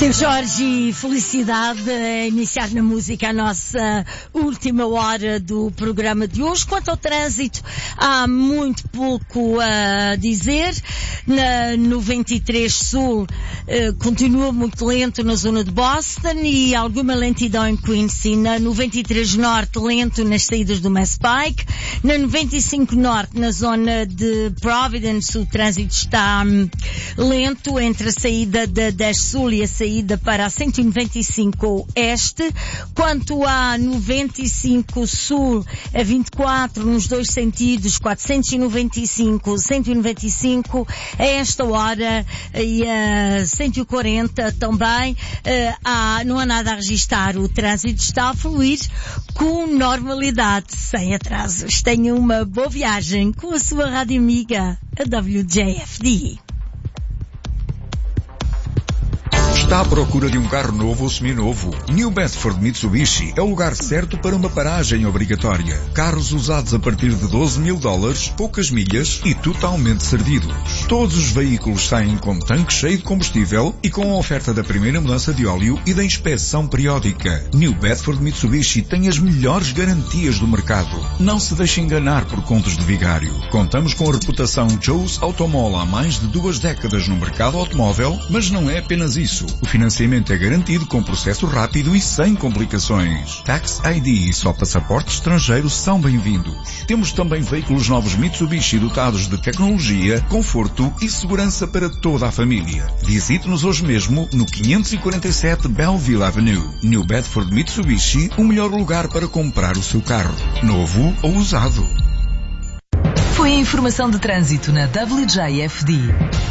Seu Jorge, felicidade a iniciar na música a nossa última hora do programa de hoje. Quanto ao trânsito, há muito pouco a dizer. Na 93 Sul continua muito lento na zona de Boston e alguma lentidão em Quincy. Na 93 Norte, lento nas saídas do Mass Pike. Na 95 Norte, na zona de Providence, o trânsito está lento entre a saída da 10 Sul e a saída para a 195 Oeste. Quanto à 95 Sul, a 24 nos dois sentidos, 495, 195 a esta hora e a 140 também. Não há nada a registrar. O trânsito está a fluir com normalidade, sem atrasos. Tenha uma boa viagem com a sua rádio amiga, a WJFD. Está à procura de um carro novo ou seminovo? New Bedford Mitsubishi é o lugar certo para uma paragem obrigatória. Carros usados a partir de $12.000, poucas milhas e totalmente servidos. Todos os veículos saem com tanque cheio de combustível e com a oferta da primeira mudança de óleo e da inspeção periódica. New Bedford Mitsubishi tem as melhores garantias do mercado. Não se deixe enganar por contos de vigário. Contamos com a reputação Joe's Automall há mais de 2 décadas no mercado automóvel, mas não é apenas isso. O financiamento é garantido com processo rápido e sem complicações. Tax ID e só passaporte estrangeiro são bem-vindos. Temos também veículos novos Mitsubishi dotados de tecnologia, conforto e segurança para toda a família. Visite-nos hoje mesmo no 547 Belleville Avenue. New Bedford Mitsubishi, o melhor lugar para comprar o seu carro, novo ou usado. Foi a informação de trânsito na WJFD.